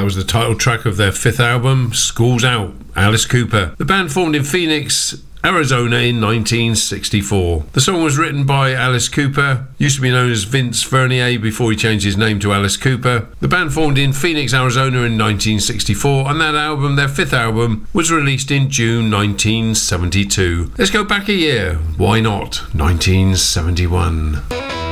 was the title track of their fifth album, School's Out, Alice Cooper. The band formed in Phoenix, Arizona in 1964. The song was written by Alice Cooper, used to be known as Vince Vernier before he changed his name to Alice Cooper. The band formed in Phoenix, Arizona in 1964, and that album, their fifth album, was released in June 1972. Let's go back a year. Why not? 1971.